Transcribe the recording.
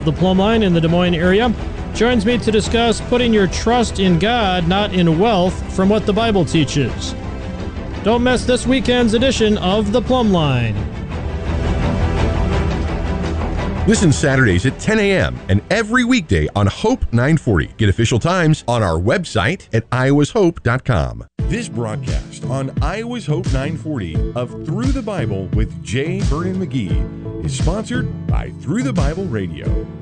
The Plumb Line in the Des Moines area, joins me to discuss putting your trust in God, not in wealth, from what the Bible teaches. Don't miss this weekend's edition of The Plumb Line. Listen Saturdays at 10 a.m. and every weekday on Hope 940. Get official times on our website at iowashope.com. This broadcast on Iowa's Hope 940 of Through the Bible with J. Vernon McGee is sponsored by Through the Bible Radio.